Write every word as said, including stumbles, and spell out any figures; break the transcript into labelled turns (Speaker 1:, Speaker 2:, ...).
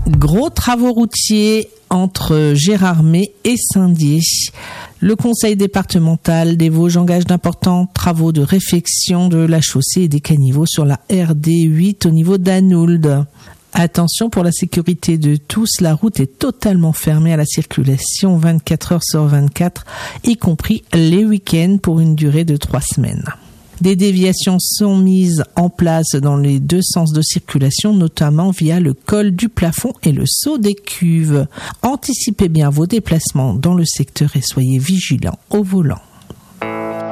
Speaker 1: Gros travaux routiers entre Gérardmer et Saint-Dié. Le conseil départemental des Vosges engage d'importants travaux de réfection de la chaussée et des caniveaux sur la R D huit au niveau d'Anould. Attention, pour la sécurité de tous, la route est totalement fermée à la circulation vingt-quatre heures sur vingt-quatre, y compris les week-ends pour une durée de trois semaines. Des déviations sont mises en place dans les deux sens de circulation, notamment via le col du plafond et le saut des cuves. Anticipez bien vos déplacements dans le secteur et soyez vigilants au volant.